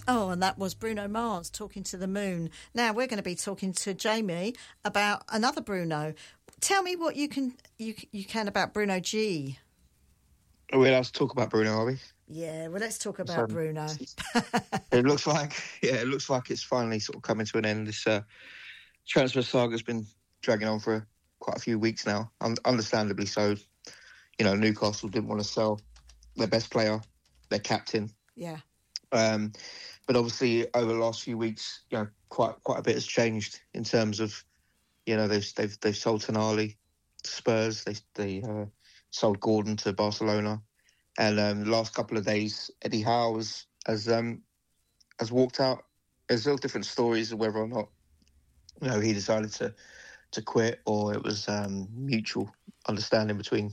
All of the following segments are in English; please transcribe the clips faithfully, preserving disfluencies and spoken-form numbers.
Oh, and that was Bruno Mars talking to the moon. Now we're going to be talking to Jamie about another Bruno. Tell me what you can you you can about Bruno G. Are we allowed to talk about Bruno, are we? Yeah, well, let's talk about So, Bruno. it looks like, yeah, it looks like it's finally sort of coming to an end. This uh, transfer saga's been dragging on for quite a few weeks now, un- understandably so. You know, Newcastle didn't want to sell their best player, their captain. Yeah. Um, but obviously, over the last few weeks, you know, quite quite a bit has changed in terms of, you know, they've they've they've sold Tonali to Spurs, they they uh, sold Gordon to Barcelona, and um, the last couple of days, Eddie Howe has has um, has walked out. There's all different stories of whether or not, you know, he decided to to quit or it was um, mutual understanding between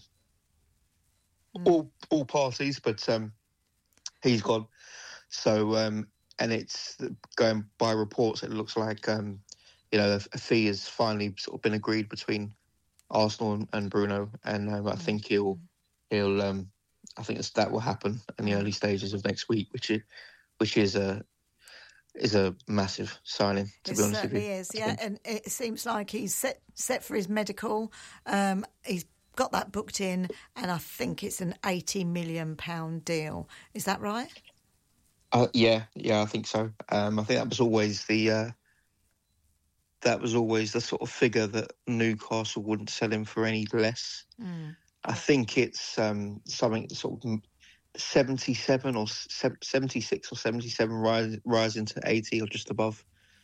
mm. all all parties, but um, he's gone. So, um, and it's going by reports, it looks like, um, you know, a, a fee has finally sort of been agreed between Arsenal and, and Bruno. And um, I think he'll, he'll, um, I think it's, that will happen in the early stages of next week, which is, which is a, is a massive signing, to it be honest with you. It certainly is, yeah. And it seems like he's set, set for his medical. Um, he's got that booked in, and I think it's an eighty million pounds deal. Is that right? Uh, yeah, yeah, I think so. Um, I think that was always the uh, that was always the sort of figure that Newcastle wouldn't sell him for any less. Mm. I think it's um, something sort of seventy-seven or seventy-six or seventy-seven, rise, rising to eighty or just above.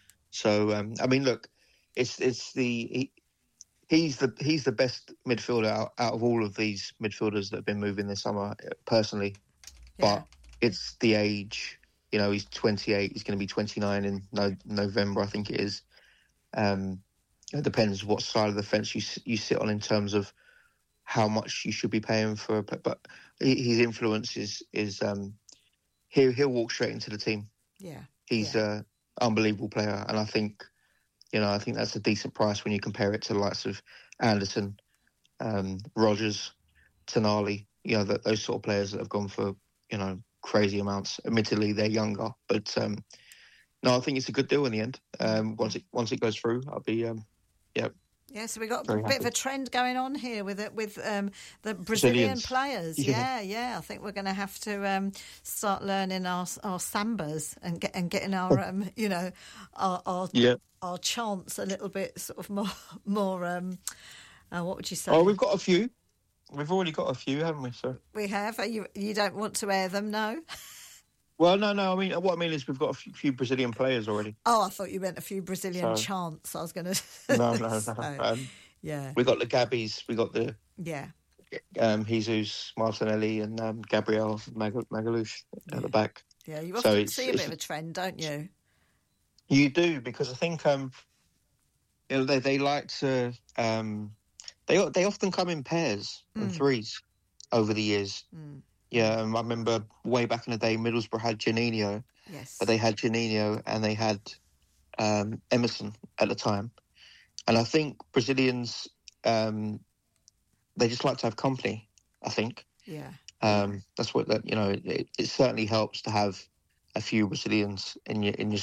So um, I mean, look, it's it's the he, he's the he's the best midfielder out, out of all of these midfielders that have been moving this summer, personally. Yeah. But it's the age. You know, he's twenty-eight. He's going to be twenty-nine in no, November, I think it is. Um, it depends what side of the fence you you sit on in terms of how much you should be paying for. A, but his influence is is um, he'll he'll walk straight into the team. Yeah, he's yeah. an unbelievable player, and I think you know I think that's a decent price when you compare it to the likes of Anderson, um, Rodgers, Tonali. You know that those sort of players that have gone for you know. crazy amounts. Admittedly, they're younger, but um, no, I think it's a good deal in the end. Um, once it once it goes through, I'll be um, yeah. Yeah, so we've got a bit happy. of a trend going on here with it with um, the Brazilian Brazilians. players. Yeah. yeah, yeah. I think we're going to have to um, start learning our our sambas and get and getting our um, you know our our, yeah. our chants a little bit sort of more more. Um, uh, what would you say? Oh, we've got a few. We've already got a few, haven't we, sir? We have. You you don't want to air them, no? Well, no, no. I mean, what I mean is we've got a few, few Brazilian players already. Oh, I thought you meant a few Brazilian so, chants. I was going to. No, no, no. so, um, yeah. We got the Gabbies. We got the yeah. Um, Jesus Martinelli and um, Gabriel Mag- Magalhaes at yeah. the back. Yeah, you often so see a bit of a trend, don't you? You do, because I think um, you know they they like to um, they they often come in pairs mm. and threes over the years. Mm. Yeah, um, I remember way back in the day, Middlesbrough had Juninho. Yes. But they had Juninho and they had um, Emerson at the time. And I think Brazilians, um, they just like to have company, I think. Yeah. Um, that's what, that you know, it, it certainly helps to have a few Brazilians in your in your